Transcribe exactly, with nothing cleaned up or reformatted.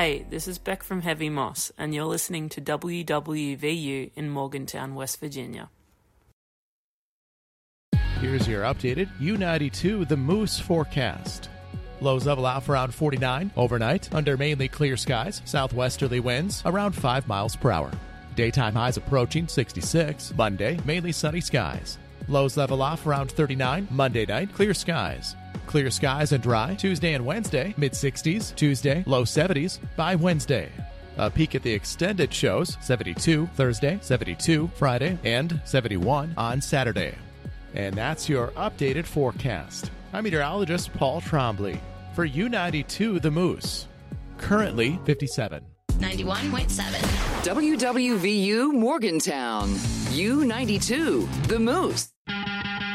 Hey, this is Beck from Heavy Moss, and you're listening to W W V U in Morgantown, West Virginia. Here's your updated U ninety-two The Moose forecast. Lows level out for around forty-nine overnight under mainly clear skies, southwesterly winds around five miles per hour. Daytime highs approaching sixty-six. Monday, mainly sunny skies. Lows level off around thirty-nine. Monday night, clear skies. Clear skies and dry Tuesday and Wednesday, mid-sixties. Tuesday, low seventies by Wednesday. A peek at the extended shows, seventy-two Thursday, seventy-two Friday, and seventy-one on Saturday. And that's your updated forecast. I'm meteorologist Paul Trombley for U ninety-two The Moose. Currently fifty-seven. ninety-one point seven. W W V U Morgantown. U ninety-two The Moose.